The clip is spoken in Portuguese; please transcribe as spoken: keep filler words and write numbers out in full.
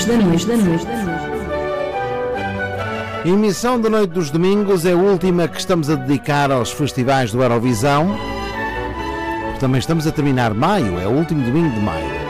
da noite, da noite, da noite. A emissão da noite dos domingos é a última que estamos a dedicar aos festivais do Eurovisão. Também estamos a terminar maio, é o último domingo de maio.